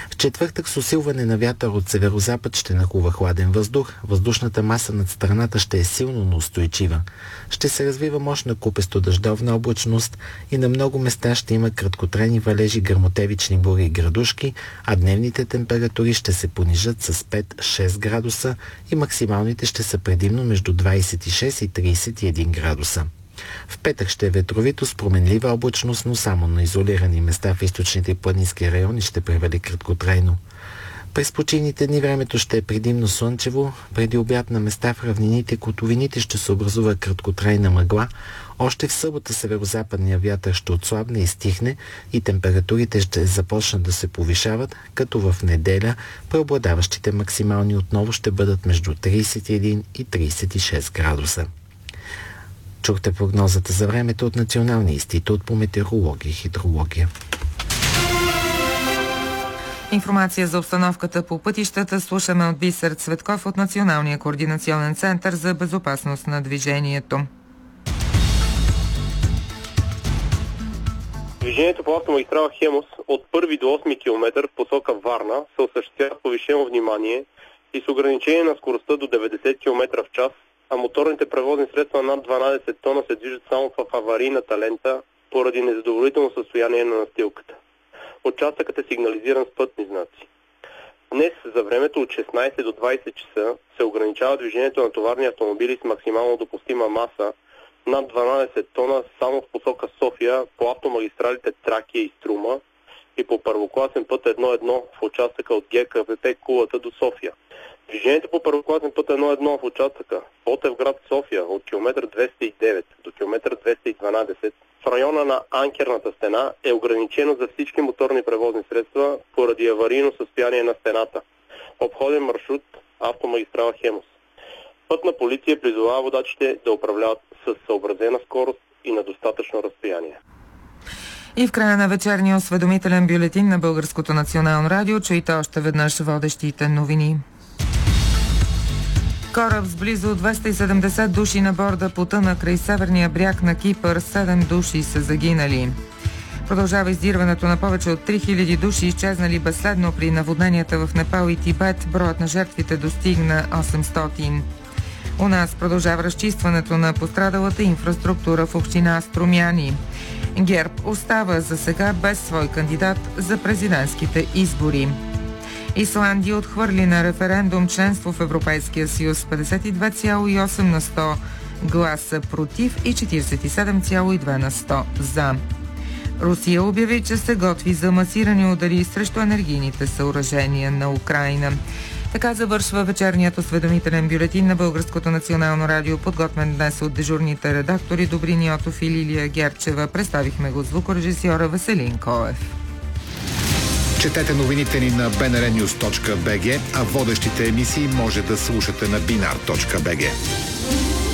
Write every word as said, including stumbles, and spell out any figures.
В четвъртък с усилване на вятър от северозапад ще нахлува хладен въздух. Въздушната маса над страната ще е силно, но устойчива. Ще се развива мощна купесто-дъждовна облачност и на много места ще има краткотрайни валежи, гръмотевични бури и градушки, а дневните температури ще се понижат с пет-шест градуса и максималните ще са предимно между двадесет и шест и тридесет и един градуса. В петък ще е ветровито с променлива облачност, но само на изолирани места в източните и планински райони ще превали краткотрайно. През почивните дни времето ще е предимно слънчево. Преди обяд на места в равнините и котловините ще се образува краткотрайна мъгла. Още в събота северозападния вятър ще отслабне и стихне и температурите ще започнат да се повишават, като в неделя преобладаващите максимални отново ще бъдат между тридесет и един и тридесет и шест градуса. Чухте прогнозата за времето от Националния институт по метеорология и хидрология. Информация за обстановката по пътищата слушаме от Бисер Цветков от Националния координационен център за безопасност на движението. Движението по автомагистрала Хемус от първи до осми километър в посока Варна се осъществява повишено внимание и с ограничение на скоростта до деветдесет километра в час, а моторните превозни средства над дванадесет тона се движат само в аварийната лента поради незадоволително състояние на настилката. Участъкът е сигнализиран с пътни знаци. Днес за времето от шестнадесет до двадесет часа се ограничава движението на товарни автомобили с максимално допустима маса над дванадесет тона само в посока София по автомагистралите Тракия и Струма и по първокласен път едно едно в участъка от ГКПП Кулата до София. Движението по първокласен път едно едно в участъка Ботевград София от километър двеста и девет до километър двеста и дванадесет в района на анкерната стена е ограничено за всички моторни превозни средства поради аварийно състояние на стената. Обходен маршрут автомагистрала Хемус. Пътна полиция призовава водачите да управляват с съобразена скорост и на достатъчно разстояние. И в края на вечерния осведомителен бюлетин на Българското национално радио чуйте още веднъж водещите новини. Кораб с близо двеста и седемдесет души на борда потъна край северния бряг на Кипър. седем души са загинали. Продължава издирването на повече от три хиляди души, изчезнали безследно при наводненията в Непал и Тибет. Броят на жертвите достигна осемстотин. У нас продължава разчистването на пострадалата инфраструктура в община Струмяни. ГЕРБ остава за сега без свой кандидат за президентските избори. Исландия отхвърли на референдум членство в Европейския съюз, петдесет и две цяло и осем на сто гласа против и четиридесет и седем цяло и две на сто за. Русия обяви, че се готви за масирани удари срещу енергийните съоръжения на Украйна. Така завършва вечерният осведомителен бюлетин на Българското национално радио, подготвен днес от дежурните редактори Добрин Йотов и Лилия Герчева. Представихме го звукорежисьора Веселин Коев. Четете новините ни на би ен ар нюз точка би джи, а водещите емисии може да слушате на бинар точка би джи.